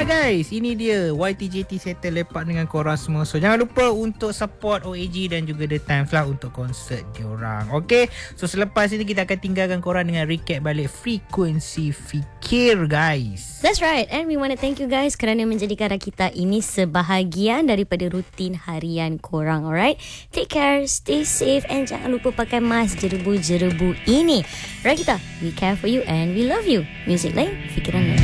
Alright guys, ini dia YTJT settle lepak dengan korang semua. So jangan lupa untuk support OAG dan juga The Times lah untuk konsert diorang. Okay, so selepas ini kita akan tinggalkan korang dengan recap balik Frekuensi Fikir guys. That's right, and we want to thank you guys kerana menjadikan kita ini sebahagian daripada rutin harian korang. Alright, take care, stay safe, and jangan lupa pakai mask jerebu-jerebu ini. Alright, kita we care for you and we love you. Music lain, fikiran lain.